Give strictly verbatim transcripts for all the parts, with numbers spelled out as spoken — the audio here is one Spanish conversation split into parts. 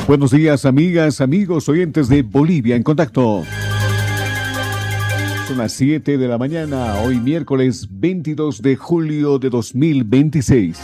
Buenos días, amigas, amigos, oyentes de Bolivia en Contacto. Son las siete de la mañana, hoy miércoles veintidós de julio de dos mil veintiséis.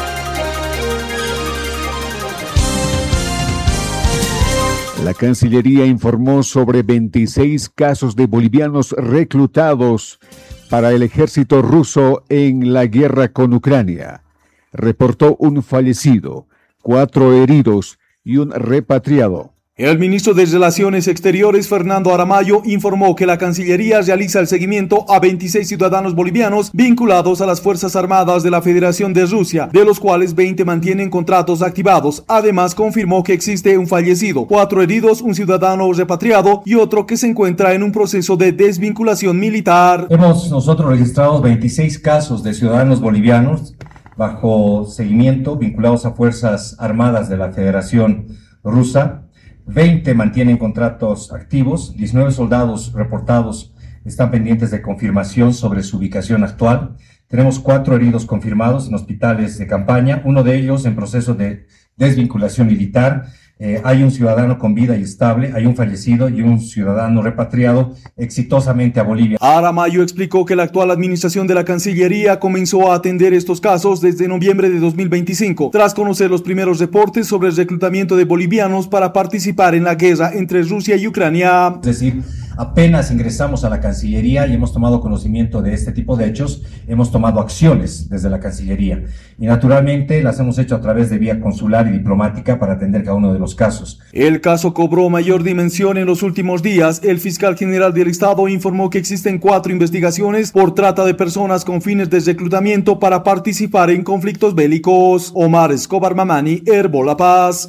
La Cancillería informó sobre veintiséis casos de bolivianos reclutados para el ejército ruso en la guerra con Ucrania. Reportó un fallecido, cuatro heridos y un repatriado. El ministro de Relaciones Exteriores, Fernando Aramayo, informó que la Cancillería realiza el seguimiento a veintiséis ciudadanos bolivianos vinculados a las Fuerzas Armadas de la Federación de Rusia, de los cuales veinte mantienen contratos activados. Además, confirmó que existe un fallecido, cuatro heridos, un ciudadano repatriado y otro que se encuentra en un proceso de desvinculación militar. Hemos nosotros registrado veintiséis casos de ciudadanos bolivianos bajo seguimiento vinculados a Fuerzas Armadas de la Federación Rusa. veinte mantienen contratos activos, diecinueve soldados reportados están pendientes de confirmación sobre su ubicación actual. Tenemos cuatro heridos confirmados en hospitales de campaña, uno de ellos en proceso de desvinculación militar. Eh, hay un ciudadano con vida y estable, hay un fallecido y un ciudadano repatriado exitosamente a Bolivia. Aramayo explicó que la actual administración de la Cancillería comenzó a atender estos casos desde noviembre de dos mil veinticinco, tras conocer los primeros reportes sobre el reclutamiento de bolivianos para participar en la guerra entre Rusia y Ucrania. Es decir, apenas ingresamos a la Cancillería y hemos tomado conocimiento de este tipo de hechos, hemos tomado acciones desde la Cancillería y naturalmente las hemos hecho a través de vía consular y diplomática para atender cada uno de los casos. El caso cobró mayor dimensión en los últimos días. El fiscal general del Estado informó que existen cuatro investigaciones por trata de personas con fines de reclutamiento para participar en conflictos bélicos. Omar Escobar Mamani, Herbo La Paz.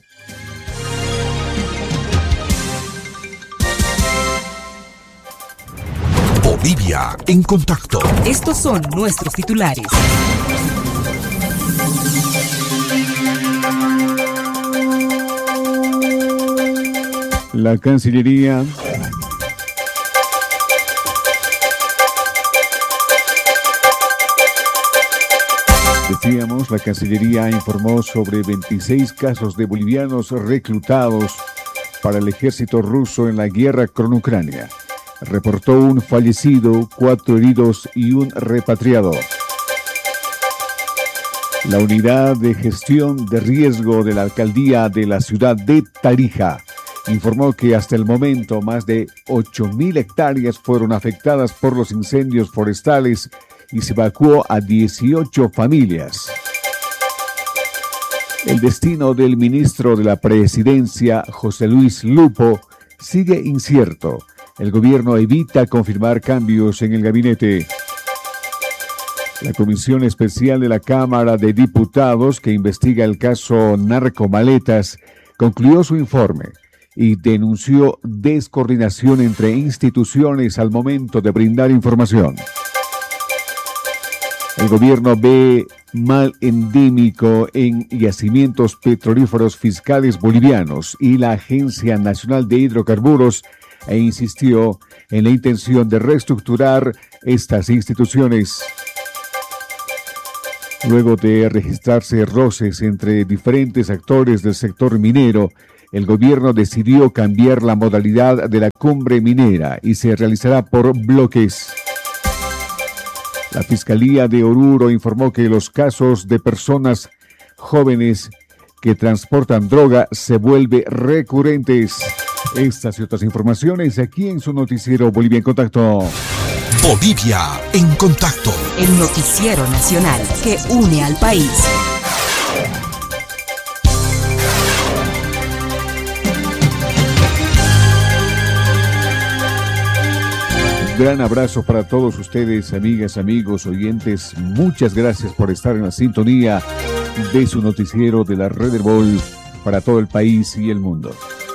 Bolivia en Contacto. Estos son nuestros titulares. La Cancillería decíamos, la Cancillería informó sobre veintiséis casos de bolivianos reclutados para el ejército ruso en la guerra con Ucrania. Reportó un fallecido, cuatro heridos y un repatriado. La unidad de gestión de riesgo de la alcaldía de la ciudad de Tarija informó que hasta el momento más de ocho mil hectáreas fueron afectadas por los incendios forestales y se evacuó a dieciocho familias. El destino del ministro de la Presidencia, José Luis Lupo, sigue incierto. El gobierno evita confirmar cambios en el gabinete. La Comisión Especial de la Cámara de Diputados, que investiga el caso Narcomaletas, concluyó su informe y denunció descoordinación entre instituciones al momento de brindar información. El gobierno ve mal endémico en yacimientos petrolíferos fiscales bolivianos y la Agencia Nacional de Hidrocarburos e insistió en la intención de reestructurar estas instituciones. Luego de registrarse roces entre diferentes actores del sector minero, el gobierno decidió cambiar la modalidad de la cumbre minera y se realizará por bloques. La Fiscalía de Oruro informó que los casos de personas jóvenes que transportan droga se vuelven recurrentes. Estas y otras informaciones aquí en su noticiero Bolivia en Contacto. Bolivia en Contacto. El noticiero nacional que une al país. Un gran abrazo para todos ustedes, amigas, amigos, oyentes. Muchas gracias por estar en la sintonía de su noticiero de la Red Herbol para todo el país y el mundo.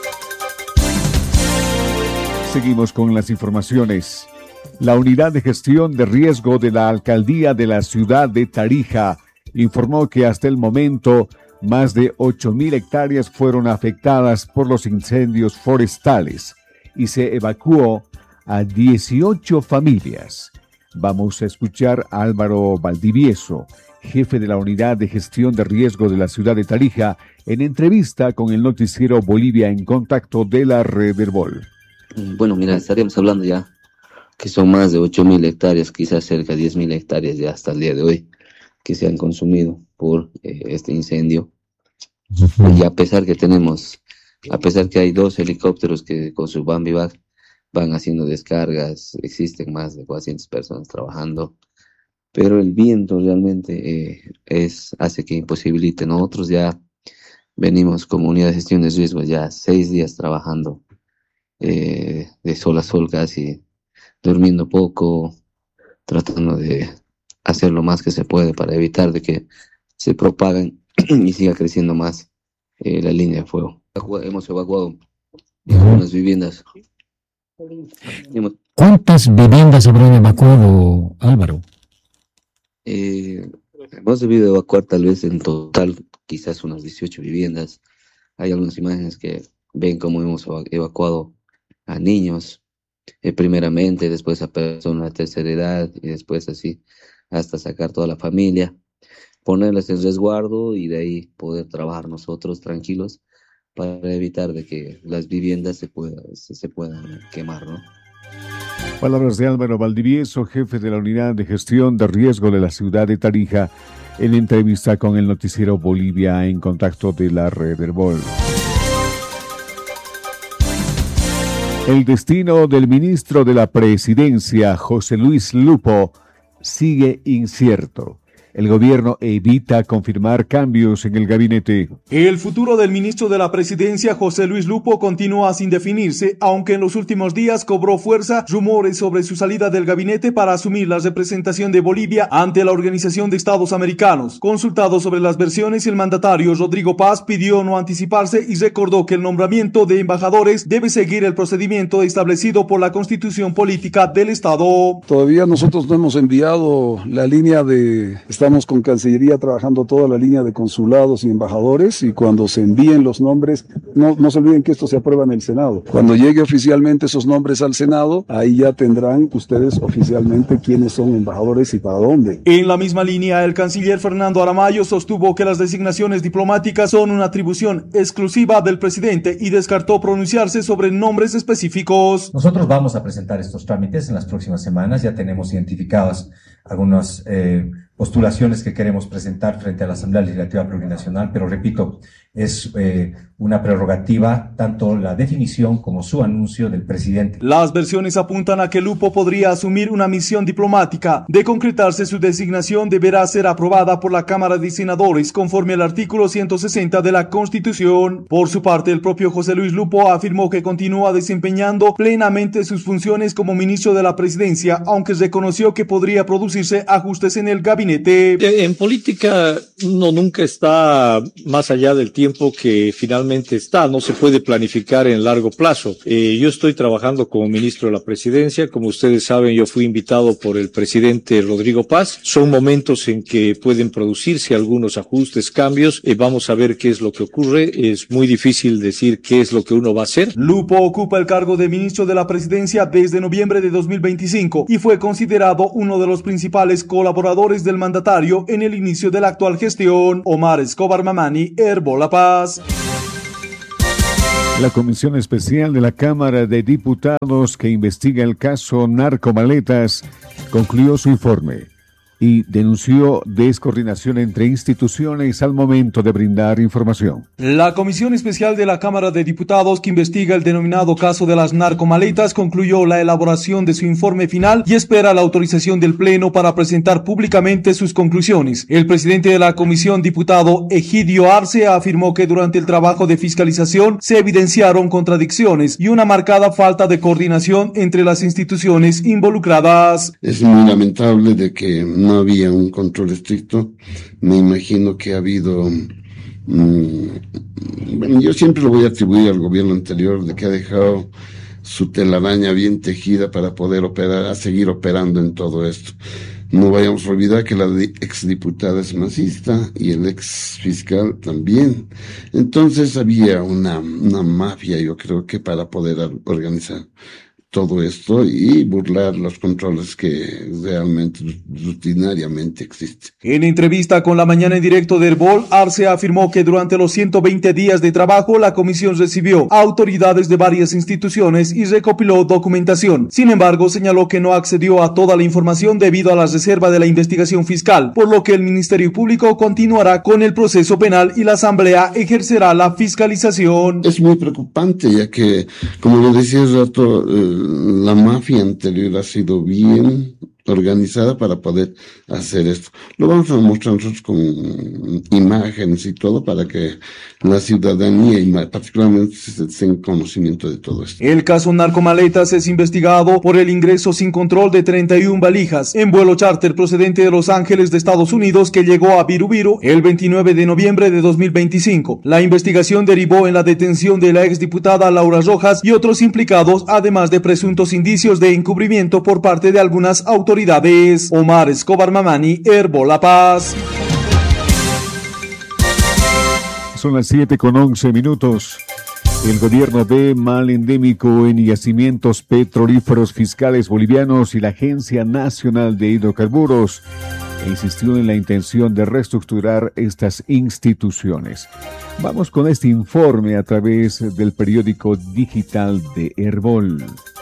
Seguimos con las informaciones. La Unidad de Gestión de Riesgo de la Alcaldía de la Ciudad de Tarija informó que hasta el momento más de ocho mil hectáreas fueron afectadas por los incendios forestales y se evacuó a dieciocho familias. Vamos a escuchar a Álvaro Valdivieso, jefe de la Unidad de Gestión de Riesgo de la ciudad de Tarija, en entrevista con el noticiero Bolivia en Contacto de la Red Herbol. Bueno, mira, estaríamos hablando ya que son más de ocho mil hectáreas, quizás cerca de diez mil hectáreas ya hasta el día de hoy, que se han consumido por eh, este incendio. Y a pesar que tenemos, a pesar que hay dos helicópteros que con su Bambivac van haciendo descargas, existen más de cuatrocientas personas trabajando, pero el viento realmente eh, es, hace que imposibilite. Nosotros ya venimos como unidad de gestión de riesgo ya seis días trabajando eh, de sol a sol casi, durmiendo poco, tratando de hacer lo más que se puede para evitar de que se propaguen y siga creciendo más eh, la línea de fuego. Hemos evacuado algunas viviendas. Hemos, ¿Cuántas viviendas habrán evacuado, Álvaro? eh, hemos debido evacuar tal vez en total quizás unas dieciocho viviendas. Hay algunas imágenes que ven cómo hemos evacuado a niños, eh, primeramente, después a personas de tercera edad y después así hasta sacar toda la familia, ponerles en resguardo y de ahí poder trabajar nosotros tranquilos para evitar de que las viviendas se, pueda, se, se puedan quemar, ¿no? Palabras de Álvaro Valdivieso, jefe de la Unidad de Gestión de Riesgo de la ciudad de Tarija, en entrevista con el noticiero Bolivia en Contacto de la Red Herbol. El destino del ministro de la Presidencia, José Luis Lupo, sigue incierto. El gobierno evita confirmar cambios en el gabinete. El futuro del ministro de la Presidencia, José Luis Lupo, continúa sin definirse, aunque en los últimos días cobró fuerza rumores sobre su salida del gabinete para asumir la representación de Bolivia ante la Organización de Estados Americanos. Consultado sobre las versiones, el mandatario Rodrigo Paz pidió no anticiparse y recordó que el nombramiento de embajadores debe seguir el procedimiento establecido por la Constitución Política del Estado. Todavía nosotros no hemos enviado la línea de... Estamos con Cancillería trabajando toda la línea de consulados y embajadores, y cuando se envíen los nombres, no, no se olviden que esto se aprueba en el Senado. Cuando llegue oficialmente esos nombres al Senado, ahí ya tendrán ustedes oficialmente quiénes son embajadores y para dónde. En la misma línea, el canciller Fernando Aramayo sostuvo que las designaciones diplomáticas son una atribución exclusiva del presidente y descartó pronunciarse sobre nombres específicos. Nosotros vamos a presentar estos trámites en las próximas semanas. Ya tenemos identificadas algunas eh, postulaciones que queremos presentar frente a la Asamblea Legislativa Plurinacional, pero repito, es eh, una prerrogativa tanto la definición como su anuncio del presidente. Las versiones apuntan a que Lupo podría asumir una misión diplomática. De concretarse su designación, deberá ser aprobada por la Cámara de Senadores conforme al artículo ciento sesenta de la Constitución. Por su parte, el propio José Luis Lupo afirmó que continúa desempeñando plenamente sus funciones como ministro de la Presidencia, aunque reconoció que podría producirse ajustes en el gabinete. En política uno nunca está más allá del tiempo que finalmente está, no se puede planificar en largo plazo. Eh, yo estoy trabajando como ministro de la Presidencia, como ustedes saben, yo fui invitado por el presidente Rodrigo Paz. Son momentos en que pueden producirse algunos ajustes, cambios, eh, vamos a ver qué es lo que ocurre. Es muy difícil decir qué es lo que uno va a hacer. Lupo ocupa el cargo de ministro de la Presidencia desde noviembre de dos mil veinticinco y fue considerado uno de los principales colaboradores del mandatario en el inicio de la actual gestión. Omar Escobar Mamani, Herbol La Paz. La Comisión Especial de la Cámara de Diputados que investiga el caso Narcomaletas concluyó su informe y denunció descoordinación entre instituciones al momento de brindar información. La Comisión Especial de la Cámara de Diputados que investiga el denominado caso de las narcomaletas concluyó la elaboración de su informe final y espera la autorización del Pleno para presentar públicamente sus conclusiones. El presidente de la comisión, diputado Egidio Arce, afirmó que durante el trabajo de fiscalización se evidenciaron contradicciones y una marcada falta de coordinación entre las instituciones involucradas. Es muy lamentable de que no había un control estricto. Me imagino que ha habido, mmm, bueno, yo siempre lo voy a atribuir al gobierno anterior, de que ha dejado su telaraña bien tejida para poder operar, a seguir operando en todo esto. No vayamos a olvidar que la exdiputada es masista y el ex fiscal también. Entonces había una, una mafia, yo creo que para poder organizar. todo esto y burlar los controles que realmente rutinariamente existen. En entrevista con La Mañana en Directo de Herbol, Arce afirmó que durante los ciento veinte días de trabajo la comisión recibió a autoridades de varias instituciones y recopiló documentación. Sin embargo, señaló que no accedió a toda la información debido a la reserva de la investigación fiscal, por lo que el Ministerio Público continuará con el proceso penal y la Asamblea ejercerá la fiscalización. Es muy preocupante, ya que, como lo decía hace rato, eh, la mafia anterior ha sido bien organizada para poder hacer esto. Lo vamos a mostrar nosotros con imágenes y todo para que la ciudadanía y particularmente tengan conocimiento de todo esto. El caso Narcomaletas es investigado por el ingreso sin control de treinta y una valijas en vuelo charter procedente de Los Ángeles de Estados Unidos que llegó a Virubiru el veintinueve de noviembre de dos mil veinticinco. La investigación derivó en la detención de la exdiputada Laura Rojas y otros implicados, además de presuntos indicios de encubrimiento por parte de algunas autoridades. Omar Escobar Mamani, Herbol La Paz. Son las siete con once minutos. El gobierno ve mal endémico en yacimientos petrolíferos fiscales bolivianos y la Agencia Nacional de Hidrocarburos insistió en la intención de reestructurar estas instituciones. Vamos con este informe a través del periódico digital de Herbol.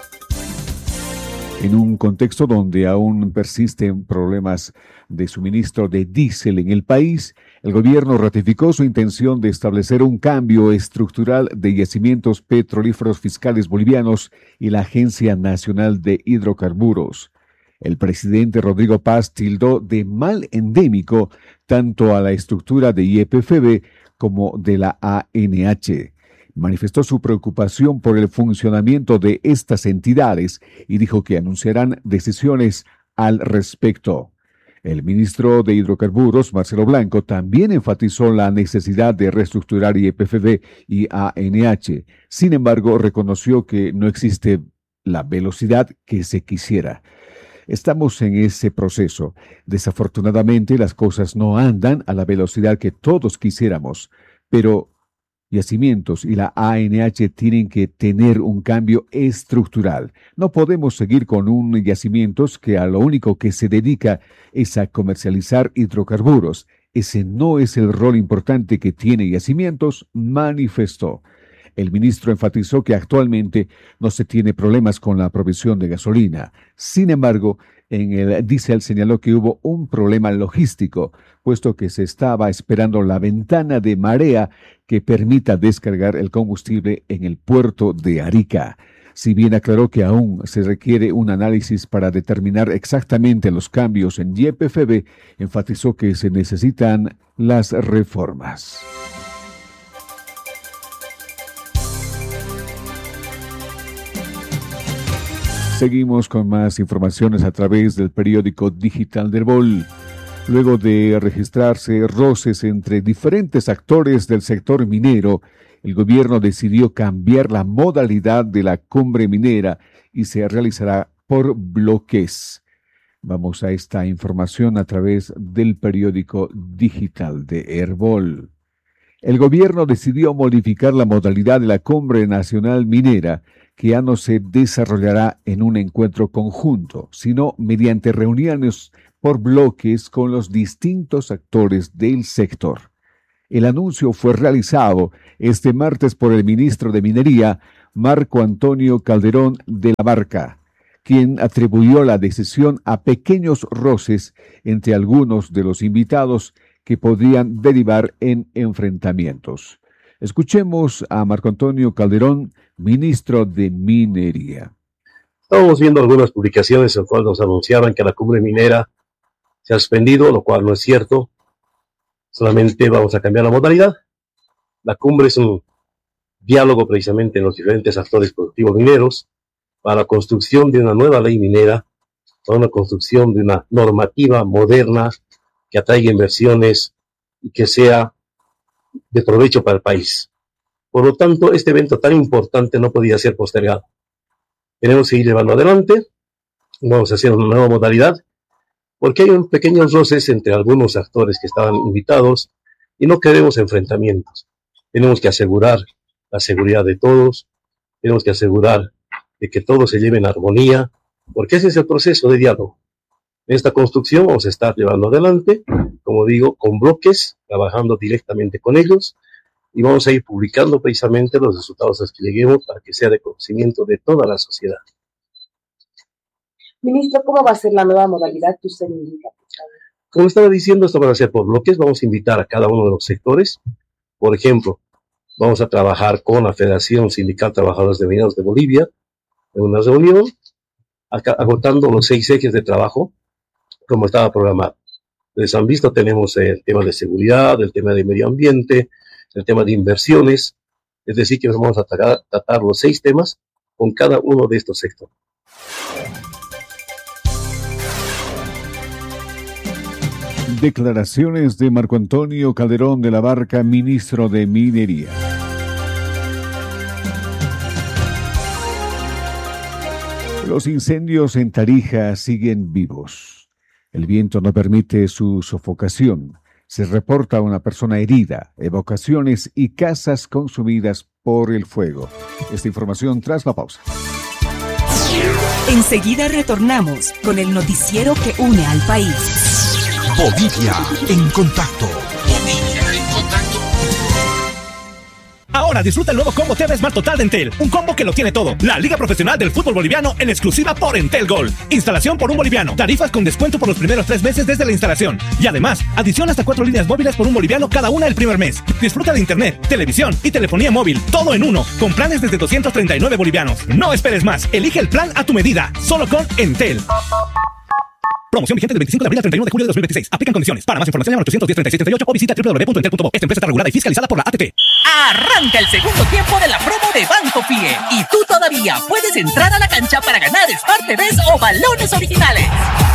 En un contexto donde aún persisten problemas de suministro de diésel en el país, el gobierno ratificó su intención de establecer un cambio estructural de yacimientos petrolíferos fiscales bolivianos y la Agencia Nacional de Hidrocarburos. El presidente Rodrigo Paz tildó de mal endémico tanto a la estructura de Y P F B como de la A N H. Manifestó su preocupación por el funcionamiento de estas entidades y dijo que anunciarán decisiones al respecto. El ministro de Hidrocarburos, Marcelo Blanco, también enfatizó la necesidad de reestructurar Y P F B y A N H. Sin embargo, reconoció que no existe la velocidad que se quisiera. Estamos en ese proceso. Desafortunadamente, las cosas no andan a la velocidad que todos quisiéramos, pero Yacimientos y la A N H tienen que tener un cambio estructural. No podemos seguir con un yacimientos que a lo único que se dedica es a comercializar hidrocarburos. Ese no es el rol importante que tiene Yacimientos, manifestó. El ministro enfatizó que actualmente no se tiene problemas con la provisión de gasolina. Sin embargo, en el diésel señaló que hubo un problema logístico, puesto que se estaba esperando la ventana de marea que permita descargar el combustible en el puerto de Arica. Si bien aclaró que aún se requiere un análisis para determinar exactamente los cambios en Y P F B, enfatizó que se necesitan las reformas. Seguimos con más informaciones a través del periódico digital de Herbol. Luego de registrarse roces entre diferentes actores del sector minero, el gobierno decidió cambiar la modalidad de la cumbre minera y se realizará por bloques. Vamos a esta información a través del periódico digital de Herbol. El gobierno decidió modificar la modalidad de la cumbre nacional minera, que ya no se desarrollará en un encuentro conjunto, sino mediante reuniones por bloques con los distintos actores del sector. El anuncio fue realizado este martes por el ministro de Minería, Marco Antonio Calderón de la Barca, quien atribuyó la decisión a pequeños roces entre algunos de los invitados que podrían derivar en enfrentamientos. Escuchemos a Marco Antonio Calderón, ministro de Minería. Estábamos viendo algunas publicaciones en las cuales nos anunciaban que la cumbre minera se ha suspendido, lo cual no es cierto. Solamente vamos a cambiar la modalidad. La cumbre es un diálogo precisamente en los diferentes actores productivos mineros para la construcción de una nueva ley minera, para una construcción de una normativa moderna que atraiga inversiones y que sea de provecho para el país. Por lo tanto, este evento tan importante no podía ser postergado. Tenemos que ir llevando adelante, vamos a hacer una nueva modalidad, porque hay un pequeños roces entre algunos actores que estaban invitados y no queremos enfrentamientos. Tenemos que asegurar la seguridad de todos, tenemos que asegurar de que todo se lleve en armonía, porque ese es el proceso de diálogo. En esta construcción vamos a estar llevando adelante, como digo, con bloques, trabajando directamente con ellos, y vamos a ir publicando precisamente los resultados a los que lleguemos para que sea de conocimiento de toda la sociedad. Ministro, ¿cómo va a ser la nueva modalidad que usted indica? Como estaba diciendo, esto va a ser por bloques. Vamos a invitar a cada uno de los sectores. Por ejemplo, vamos a trabajar con la Federación Sindical Trabajadores de Mineros de Bolivia en una reunión, agotando los seis ejes de trabajo como estaba programado. Les han visto, tenemos el tema de seguridad, el tema de medio ambiente, el tema de inversiones. Es decir, que vamos a tratar, tratar los seis temas con cada uno de estos sectores. Declaraciones de Marco Antonio Calderón de la Barca, ministro de Minería. Los incendios en Tarija siguen vivos. El viento no permite su sofocación. Se reporta una persona herida, evacuaciones y casas consumidas por el fuego. Esta información tras la pausa. Enseguida retornamos con el noticiero que une al país. Bolivia en contacto. Bolivia en contacto. Ahora disfruta el nuevo combo T V Smart Total de Entel. Un combo que lo tiene todo. La Liga Profesional del Fútbol Boliviano en exclusiva por Entel Gold. Instalación por un boliviano. Tarifas con descuento por los primeros tres meses desde la instalación. Y además, adición hasta cuatro líneas móviles por un boliviano cada una el primer mes. Disfruta de internet, televisión y telefonía móvil. Todo en uno. Con planes desde doscientos treinta y nueve bolivianos. No esperes más. Elige el plan a tu medida. Solo con Entel. Promoción vigente del veinticinco de abril al treinta y uno de julio de dos mil veintiséis. Aplican condiciones. Para más información llama al ochocientos diez, treinta y seis treinta y ocho o visita doble u doble u doble u punto entel punto bo. Esta empresa está regulada y fiscalizada por la A T T. Arranca el segundo tiempo de la promo de Banco Fie. Y tú todavía puedes entrar a la cancha para ganar Smart T Vs o balones originales.